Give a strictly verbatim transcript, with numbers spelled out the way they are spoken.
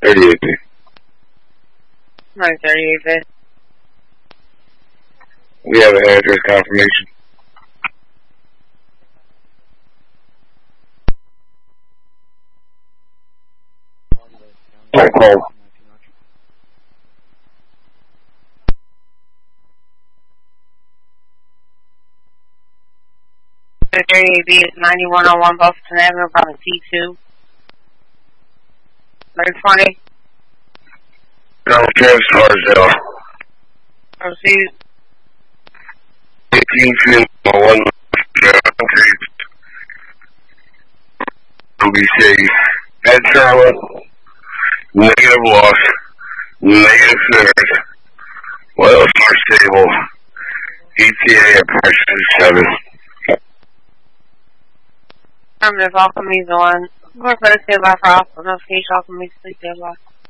thirty-eight B. nine thirty-eight B. We have an address confirmation. Call. thirty-eight B is ninety-one oh one Boston Avenue, probably T two. Very funny. No, James Carsdale. Proceed. eighteen feet, one, will be safe. At Charlotte, negative loss, negative fares, oils are stable, E T A at pressure seven. I'm just welcome me the one. We're going to stay by for hospital. No, please welcome me to sleep there.